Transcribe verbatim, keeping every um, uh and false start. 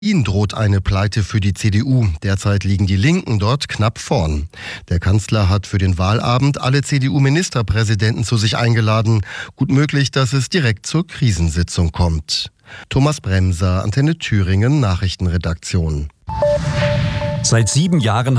Ihnen droht eine Pleite für die C D U. Derzeit liegen die Linken dort knapp vorn. Der Kanzler hat für den Wahlabend alle C D U-Ministerpräsidenten zu sich eingeladen. Gut möglich, dass es direkt zur Krisensitzung kommt. Thomas Bremser, Antenne Thüringen, Nachrichtenredaktion. Seit sieben Jahren